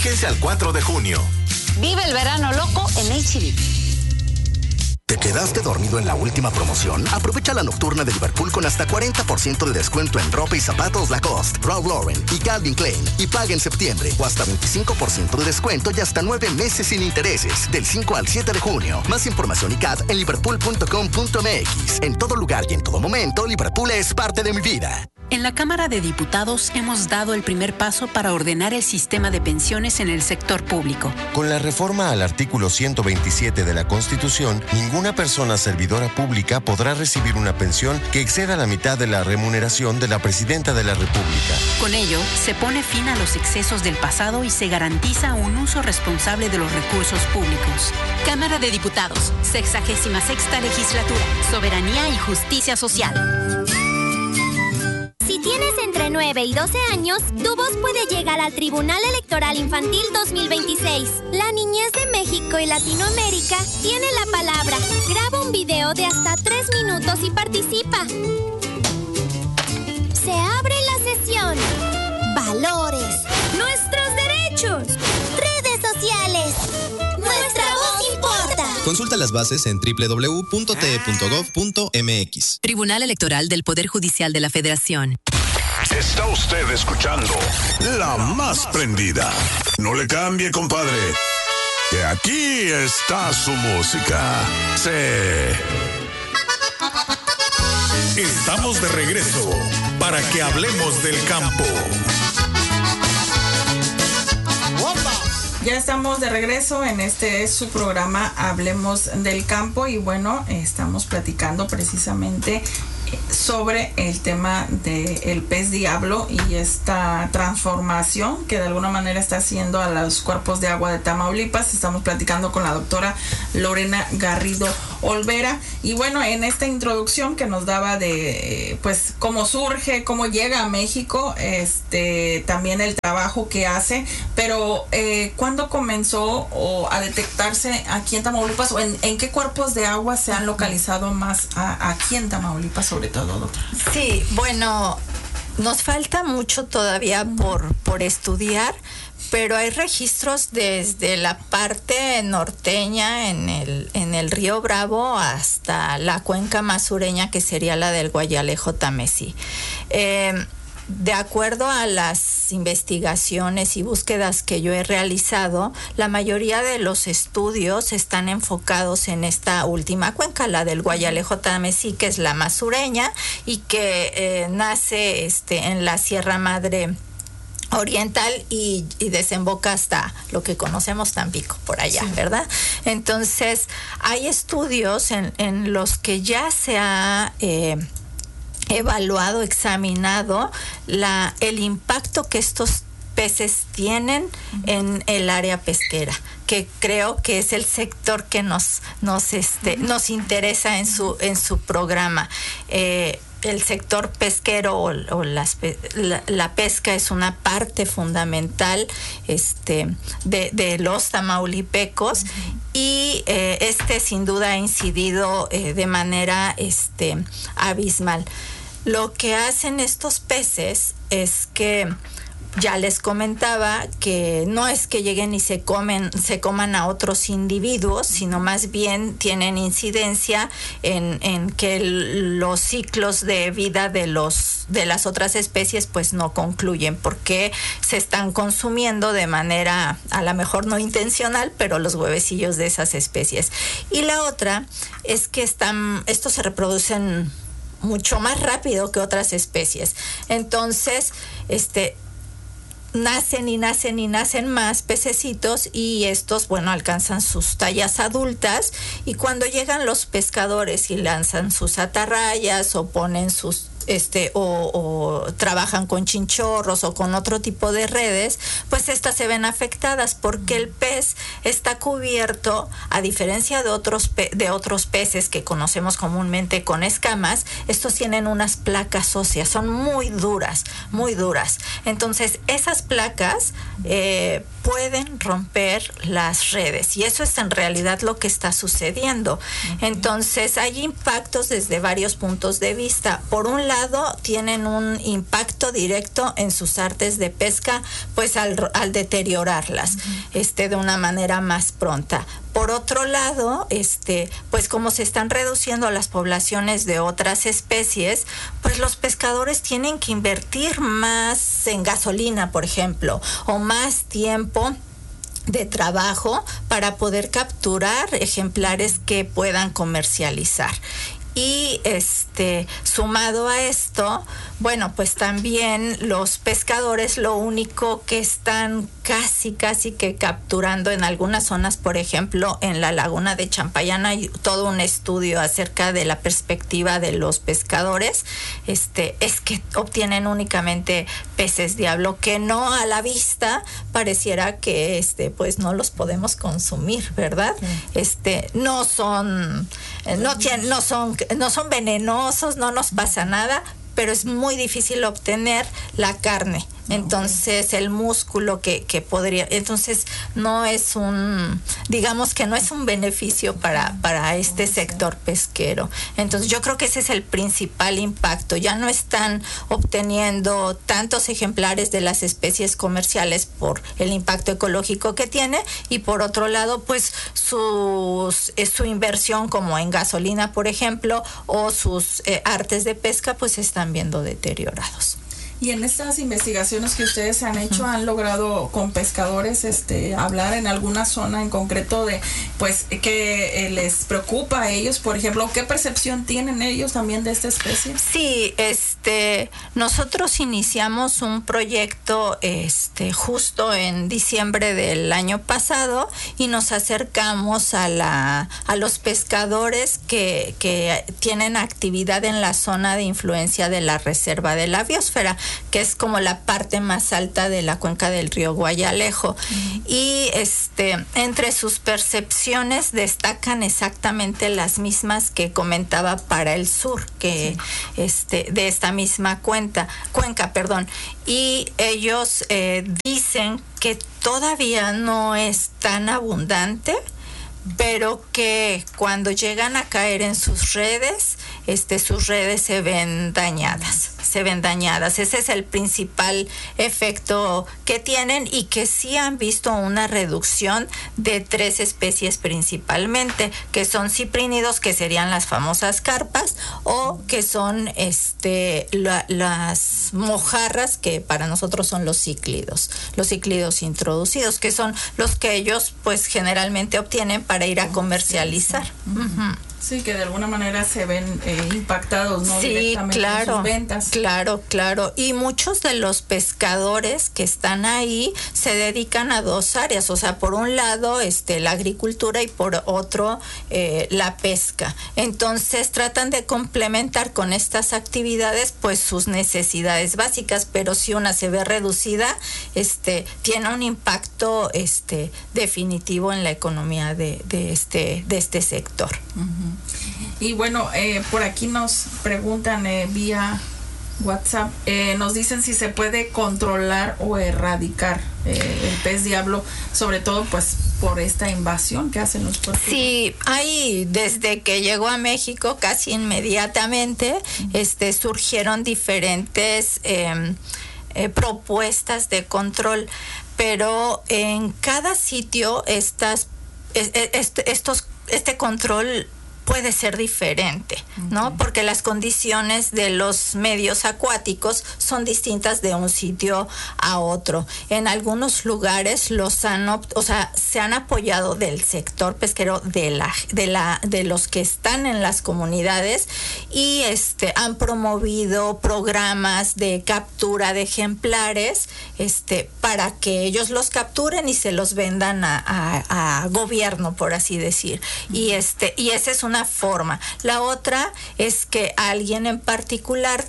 Quédese al 4 de junio. Vive el verano loco en H-E-B. ¿Te quedaste dormido en la última promoción? Aprovecha la nocturna de Liverpool con hasta 40% de descuento en ropa y zapatos Lacoste, Ralph Lauren y Calvin Klein. Y paga en septiembre o hasta 25% de descuento y hasta 9 meses sin intereses. Del 5 al 7 de junio. Más información y CAT en liverpool.com.mx. En todo lugar y en todo momento, Liverpool es parte de mi vida. En la Cámara de Diputados hemos dado el primer paso para ordenar el sistema de pensiones en el sector público. Con la reforma al artículo 127 de la Constitución, ninguna persona servidora pública podrá recibir una pensión que exceda la mitad de la remuneración de la Presidenta de la República. Con ello, se pone fin a los excesos del pasado y se garantiza un uso responsable de los recursos públicos. Cámara de Diputados, 66ª Legislatura, Soberanía y Justicia Social. Si tienes entre 9 y 12 años, tu voz puede llegar al Tribunal Electoral Infantil 2026. La niñez de México y Latinoamérica tiene la palabra. Graba un video de hasta 3 minutos y participa. Se abre la sesión. Valores. Nuestros derechos. Redes sociales. Nuestra voz importa. Consulta las bases en www.te.gov.mx. Tribunal Electoral del Poder Judicial de la Federación. Está usted escuchando La Más Prendida. No le cambie, compadre, que aquí está su música. Sí. Estamos de regreso para que hablemos del campo. Ya estamos de regreso en este es su programa Hablemos del Campo y bueno, estamos platicando precisamente sobre el tema del pez diablo y esta transformación que de alguna manera está haciendo a los cuerpos de agua de Tamaulipas. Estamos platicando con la doctora Lorena Garrido Olvera y bueno, en esta introducción que nos daba de pues cómo surge, cómo llega a México, también el trabajo que hace, pero ¿cuándo comenzó a detectarse aquí en Tamaulipas o en qué cuerpos de agua se han localizado más aquí en Tamaulipas sobre todo, doctora? Sí, bueno, nos falta mucho todavía por estudiar, pero hay registros desde la parte norteña en el río Bravo hasta la cuenca masureña, que sería la del Guayalejo-Tamesí. De acuerdo a las investigaciones y búsquedas que yo he realizado, la mayoría de los estudios están enfocados en esta última cuenca, la del Guayalejo-Tamesí, que es la masureña y que nace en la Sierra Madre Oriental y desemboca hasta lo que conocemos Tampico, por allá, sí, ¿verdad? Entonces, hay estudios en los que ya se ha evaluado, examinado el impacto que estos peces tienen en el área pesquera, que creo que es el sector que nos interesa en su programa. El sector pesquero o la pesca es una parte fundamental de los tamaulipecos y sin duda ha incidido de manera abismal. Lo que hacen estos peces es que ya les comentaba que no es que lleguen y se coman a otros individuos, sino más bien tienen incidencia en que los ciclos de vida de las otras especies pues no concluyen porque se están consumiendo de manera a lo mejor no intencional, pero los huevecillos de esas especies. Y la otra es que estos se reproducen mucho más rápido que otras especies. Entonces, nacen y nacen y nacen más pececitos y estos, alcanzan sus tallas adultas y cuando llegan los pescadores y lanzan sus atarrayas o ponen sus o trabajan con chinchorros o con otro tipo de redes, pues estas se ven afectadas porque el pez está cubierto, a diferencia de otros peces que conocemos comúnmente con escamas, estos tienen unas placas óseas, son muy duras, muy duras. Entonces esas placas pueden romper las redes, y eso es en realidad lo que está sucediendo. Entonces hay impactos desde varios puntos de vista. Por un lado, tienen un impacto directo en sus artes de pesca, pues al deteriorarlas de una manera más pronta. Por otro lado, pues como se están reduciendo las poblaciones de otras especies, pues los pescadores tienen que invertir más en gasolina, por ejemplo, o más tiempo de trabajo para poder capturar ejemplares que puedan comercializar. Y sumado a esto, bueno, pues también los pescadores lo único que están casi que capturando en algunas zonas, por ejemplo, en la laguna de Champayán hay todo un estudio acerca de la perspectiva de los pescadores, es que obtienen únicamente peces diablo, que no a la vista pareciera que pues no los podemos consumir, ¿verdad? No son venenosos, no nos pasa nada, pero es muy difícil obtener la carne. Entonces el músculo que podría, entonces no es digamos que no es un beneficio para este sector pesquero. Entonces yo creo que ese es el principal impacto. Ya no están obteniendo tantos ejemplares de las especies comerciales por el impacto ecológico que tiene, y por otro lado pues su inversión como en gasolina, por ejemplo, o sus artes de pesca pues se están viendo deteriorados. Y en estas investigaciones que ustedes han hecho, ¿han logrado con pescadores hablar en alguna zona en concreto de pues qué les preocupa a ellos, por ejemplo, qué percepción tienen ellos también de esta especie? Sí, nosotros iniciamos un proyecto justo en diciembre del año pasado, y nos acercamos a los pescadores que tienen actividad en la zona de influencia de la Reserva de la Biosfera, que es como la parte más alta de la cuenca del río Guayalejo. Y entre sus percepciones destacan exactamente las mismas que comentaba para el sur, que de esta misma cuenca, y ellos dicen que todavía no es tan abundante, pero que cuando llegan a caer en sus redes se ven dañadas. Ese es el principal efecto que tienen, y que sí han visto una reducción de 3 especies principalmente, que son ciprínidos, que serían las famosas carpas, o que son las mojarras, que para nosotros son los cíclidos introducidos, que son los que ellos pues generalmente obtienen para ir a comercializar. Sí, que de alguna manera se ven impactados, ¿no? Sí, directamente en sus ventas. Claro. Y muchos de los pescadores que están ahí se dedican a 2 áreas, o sea, por un lado la agricultura y por otro la pesca. Entonces tratan de complementar con estas actividades pues sus necesidades básicas, pero si una se ve reducida, tiene un impacto definitivo en la economía de este sector. Y bueno, por aquí nos preguntan vía WhatsApp, nos dicen si se puede controlar o erradicar el pez diablo, sobre todo pues por esta invasión que hacen los puertos. Sí, desde que llegó a México casi inmediatamente surgieron diferentes propuestas de control, pero en cada sitio este control puede ser diferente, ¿no? Porque las condiciones de los medios acuáticos son distintas de un sitio a otro. En algunos lugares se han apoyado del sector pesquero de los que están en las comunidades, y han promovido programas de captura de ejemplares para que ellos los capturen y se los vendan a gobierno, por así decir. Y esa es una una forma. La otra es que alguien en particular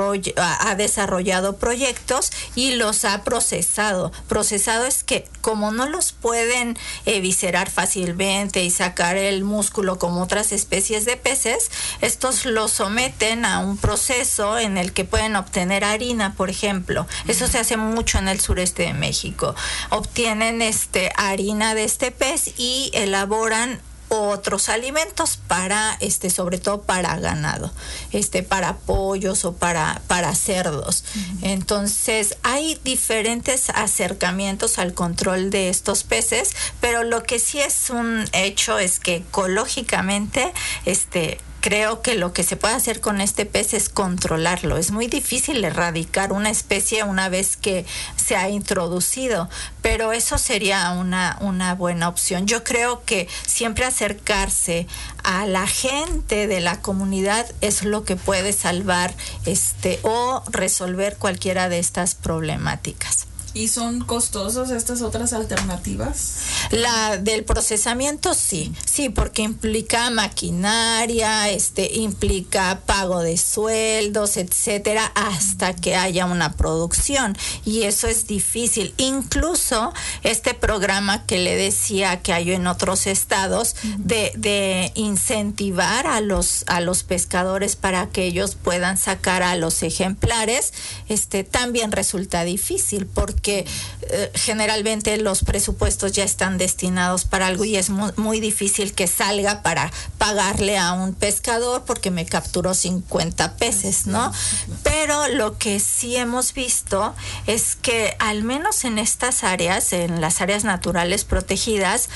ha desarrollado proyectos y los ha procesado. Procesado es que como no los pueden eviscerar fácilmente y sacar el músculo como otras especies de peces, estos los someten a un proceso en el que pueden obtener harina, por ejemplo. Eso se hace mucho en el sureste de México. Obtienen harina de este pez y elaboran otros alimentos para sobre todo para ganado, para pollos o para cerdos. Entonces hay diferentes acercamientos al control de estos peces, pero lo que sí es un hecho es que ecológicamente creo que lo que se puede hacer con este pez es controlarlo. Es muy difícil erradicar una especie una vez que se ha introducido, pero eso sería una buena opción. Yo creo que siempre acercarse a la gente de la comunidad es lo que puede salvar o resolver cualquiera de estas problemáticas. ¿Y son costosas estas otras alternativas? La del procesamiento sí, porque implica maquinaria, implica pago de sueldos, etcétera, hasta que haya una producción, y eso es difícil. Incluso este programa que le decía que hay en otros estados de incentivar a los pescadores para que ellos puedan sacar a los ejemplares, también resulta difícil porque generalmente los presupuestos ya están destinados para algo y es muy difícil que salga para pagarle a un pescador porque me capturó 50 peces, ¿no? Pero lo que sí hemos visto es que al menos en estas áreas, en las áreas naturales protegidas,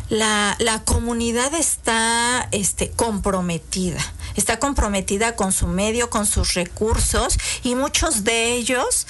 la comunidad está comprometida. Está comprometida con su medio, con sus recursos, y muchos de ellos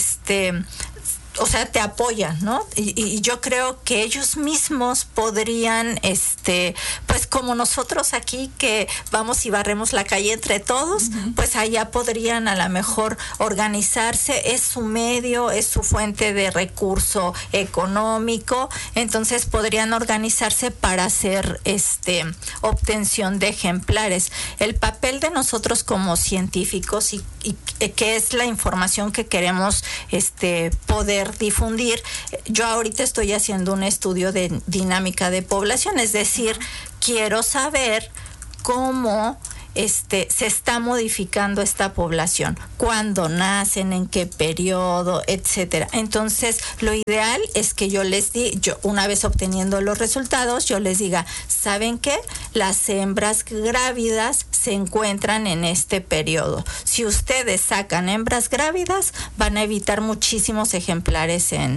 te apoyan, ¿no? Y yo creo que ellos mismos podrían, pues como nosotros aquí que vamos y barremos la calle entre todos, pues allá podrían a lo mejor organizarse, es su medio, es su fuente de recurso económico, entonces podrían organizarse para hacer obtención de ejemplares. El papel de nosotros como científicos y que es la información que queremos poder difundir. Yo ahorita estoy haciendo un estudio de dinámica de población, es decir, quiero saber cómo se está modificando esta población, cuándo nacen, en qué periodo, etcétera. Entonces, lo ideal es que yo una vez obteniendo los resultados, yo les diga, ¿saben qué? Las hembras grávidas se encuentran en este periodo. Si ustedes sacan hembras grávidas, van a evitar muchísimos ejemplares en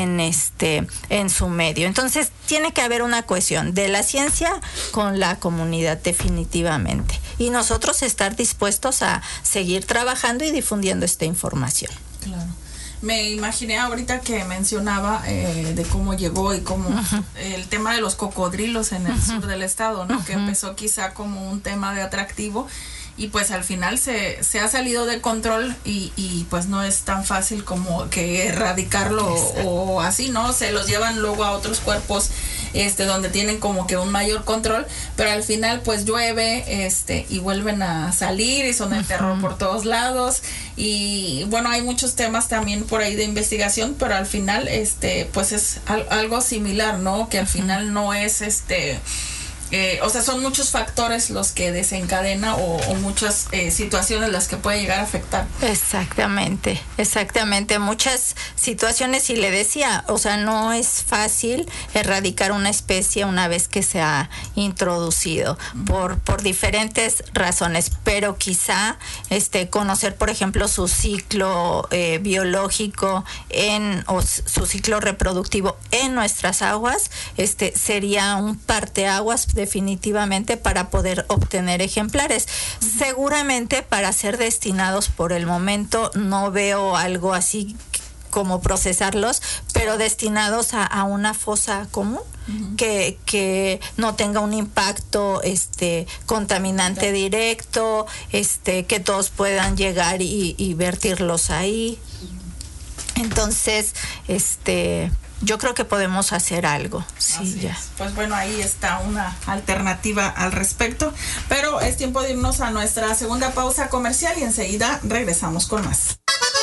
su medio. Entonces, tiene que haber una cohesión de la ciencia con la comunidad, definitivamente. Y nosotros estar dispuestos a seguir trabajando y difundiendo esta información. Claro. Me imaginé ahorita que mencionaba de cómo llegó y cómo el tema de los cocodrilos en el sur del estado, ¿no? Que empezó quizá como un tema de atractivo y pues al final se ha salido de control y pues no es tan fácil como que erradicarlo o así, ¿no? Se los llevan luego a otros cuerpos donde tienen como que un mayor control, pero al final pues llueve y vuelven a salir y son el terror por todos lados. Y bueno, hay muchos temas también por ahí de investigación, pero al final pues es algo similar, ¿no? Que al final no es son muchos factores los que desencadena o muchas situaciones las que puede llegar a afectar. Exactamente, muchas situaciones, y le decía, no es fácil erradicar una especie una vez que se ha introducido por diferentes razones, pero quizá conocer, por ejemplo, su ciclo biológico o su ciclo reproductivo en nuestras aguas, sería un parteaguas definitivamente para poder obtener ejemplares. Seguramente para ser destinados, por el momento no veo algo así como procesarlos, pero destinados a una fosa común que no tenga un impacto contaminante directo, que todos puedan llegar y vertirlos ahí. Entonces, yo creo que podemos hacer algo. Sí, Así ya. es. Pues bueno, ahí está una alternativa al respecto. Pero es tiempo de irnos a nuestra segunda pausa comercial y enseguida regresamos con más.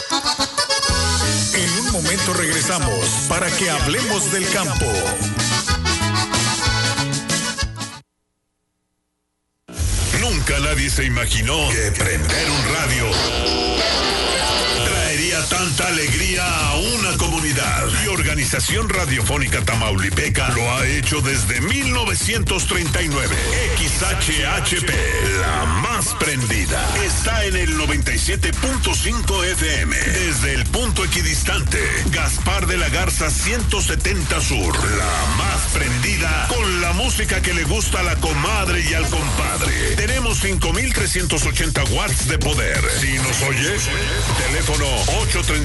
En un momento regresamos para que hablemos del campo. Nunca nadie se imaginó que prender un radio traería tanta alegría a una comunidad. Y Organización Radiofónica Tamaulipeca lo ha hecho desde 1939. XHHP, la más prendida, está en el 97.5 FM. Desde el punto equidistante, Gaspar de la Garza 170 Sur. La más prendida con la música que le gusta a la comadre y al compadre. Tenemos 5,380 watts de poder. Si nos oyes, teléfono 830